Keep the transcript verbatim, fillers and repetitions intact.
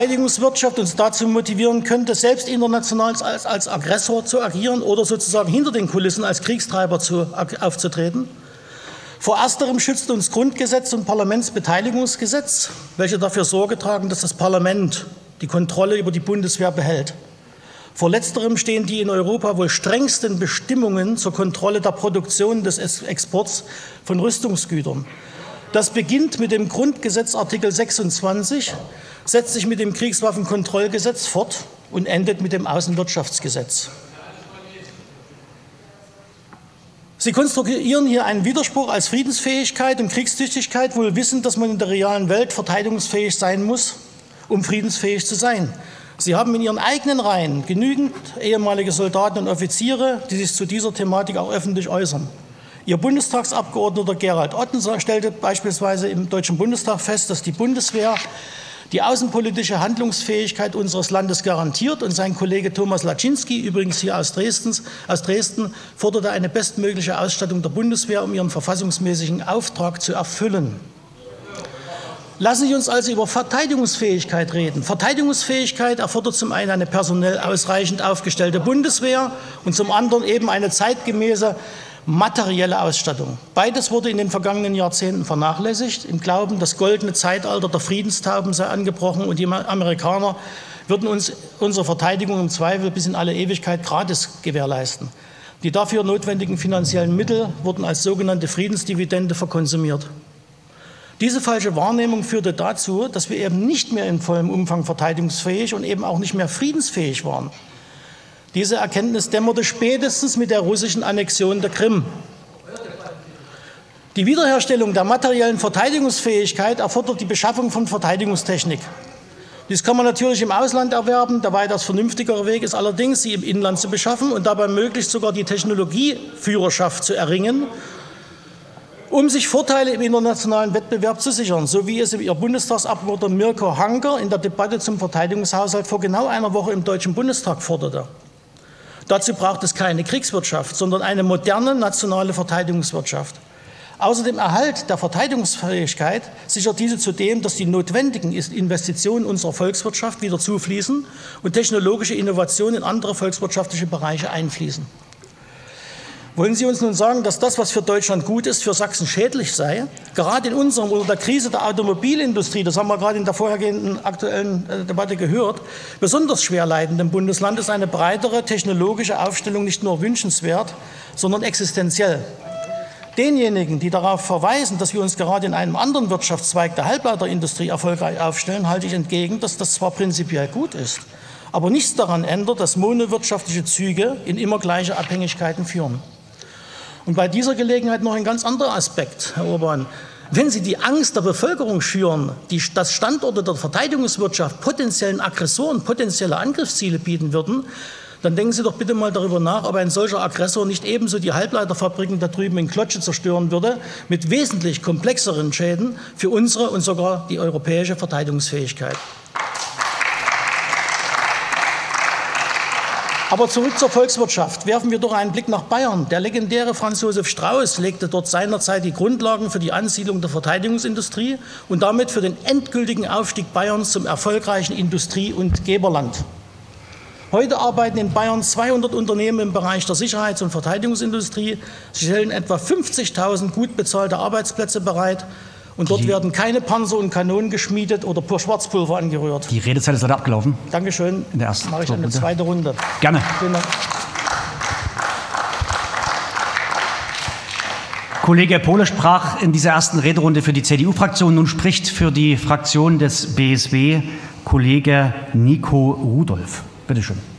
Verteidigungswirtschaft uns dazu motivieren könnte, selbst international als, als Aggressor zu agieren oder sozusagen hinter den Kulissen als Kriegstreiber zu, aufzutreten. Vor ersterem schützt uns Grundgesetz und Parlamentsbeteiligungsgesetz, welche dafür Sorge tragen, dass das Parlament die Kontrolle über die Bundeswehr behält. Vor letzterem stehen die in Europa wohl strengsten Bestimmungen zur Kontrolle der Produktion des Exports von Rüstungsgütern. Das beginnt mit dem Grundgesetz Artikel sechsundzwanzig, setzt sich mit dem Kriegswaffenkontrollgesetz fort und endet mit dem Außenwirtschaftsgesetz. Sie konstruieren hier einen Widerspruch als Friedensfähigkeit und Kriegstüchtigkeit, wohl wissend, dass man in der realen Welt verteidigungsfähig sein muss, um friedensfähig zu sein. Sie haben in Ihren eigenen Reihen genügend ehemalige Soldaten und Offiziere, die sich zu dieser Thematik auch öffentlich äußern. Ihr Bundestagsabgeordneter Gerald Otten stellte beispielsweise im Deutschen Bundestag fest, dass die Bundeswehr die außenpolitische Handlungsfähigkeit unseres Landes garantiert, und sein Kollege Thomas Laczynski, übrigens hier aus Dresden, aus Dresden, forderte eine bestmögliche Ausstattung der Bundeswehr, um ihren verfassungsmäßigen Auftrag zu erfüllen. Lassen Sie uns also über Verteidigungsfähigkeit reden. Verteidigungsfähigkeit erfordert zum einen eine personell ausreichend aufgestellte Bundeswehr und zum anderen eben eine zeitgemäße materielle Ausstattung. Beides wurde in den vergangenen Jahrzehnten vernachlässigt, im Glauben, das goldene Zeitalter der Friedenstauben sei angebrochen und die Amerikaner würden uns unsere Verteidigung im Zweifel bis in alle Ewigkeit gratis gewährleisten. Die dafür notwendigen finanziellen Mittel wurden als sogenannte Friedensdividende verkonsumiert. Diese falsche Wahrnehmung führte dazu, dass wir eben nicht mehr in vollem Umfang verteidigungsfähig und eben auch nicht mehr friedensfähig waren. Diese Erkenntnis dämmerte spätestens mit der russischen Annexion der Krim. Die Wiederherstellung der materiellen Verteidigungsfähigkeit erfordert die Beschaffung von Verteidigungstechnik. Dies kann man natürlich im Ausland erwerben. Der weitaus vernünftigere Weg ist allerdings, sie im Inland zu beschaffen und dabei möglichst sogar die Technologieführerschaft zu erringen, um sich Vorteile im internationalen Wettbewerb zu sichern, so wie es Ihr Bundestagsabgeordneter Mirko Hanker in der Debatte zum Verteidigungshaushalt vor genau einer Woche im Deutschen Bundestag forderte. Dazu braucht es keine Kriegswirtschaft, sondern eine moderne nationale Verteidigungswirtschaft. Außer dem Erhalt der Verteidigungsfähigkeit sichert diese zudem, dass die notwendigen Investitionen unserer Volkswirtschaft wieder zufließen und technologische Innovationen in andere volkswirtschaftliche Bereiche einfließen. Wollen Sie uns nun sagen, dass das, was für Deutschland gut ist, für Sachsen schädlich sei? Gerade in unserem oder der Krise der Automobilindustrie, das haben wir gerade in der vorhergehenden aktuellen Debatte gehört, besonders schwer leidenden Bundesland ist eine breitere technologische Aufstellung nicht nur wünschenswert, sondern existenziell. Denjenigen, die darauf verweisen, dass wir uns gerade in einem anderen Wirtschaftszweig der Halbleiterindustrie erfolgreich aufstellen, halte ich entgegen, dass das zwar prinzipiell gut ist, aber nichts daran ändert, dass monowirtschaftliche Züge in immer gleiche Abhängigkeiten führen. Und bei dieser Gelegenheit noch ein ganz anderer Aspekt, Herr Orban. Wenn Sie die Angst der Bevölkerung schüren, die, dass Standorte der Verteidigungswirtschaft potenziellen Aggressoren potenzielle Angriffsziele bieten würden, dann denken Sie doch bitte mal darüber nach, ob ein solcher Aggressor nicht ebenso die Halbleiterfabriken da drüben in Klotzsche zerstören würde, mit wesentlich komplexeren Schäden für unsere und sogar die europäische Verteidigungsfähigkeit. Aber zurück zur Volkswirtschaft. Werfen wir doch einen Blick nach Bayern. Der legendäre Franz Josef Strauß legte dort seinerzeit die Grundlagen für die Ansiedlung der Verteidigungsindustrie und damit für den endgültigen Aufstieg Bayerns zum erfolgreichen Industrie- und Geberland. Heute arbeiten in Bayern zweihundert Unternehmen im Bereich der Sicherheits- und Verteidigungsindustrie. Sie stellen etwa fünfzigtausend gut bezahlte Arbeitsplätze bereit. Und dort die, werden keine Panzer und Kanonen geschmiedet oder Schwarzpulver angerührt. Die Redezeit ist leider abgelaufen. Dankeschön. In der ersten mache ich eine zweite Runde. Gerne. Vielen Dank. Kollege Pohle sprach in dieser ersten Rederunde für die C D U-Fraktion. Nun spricht für die Fraktion des B S W Kollege Nico Rudolph. Bitte schön.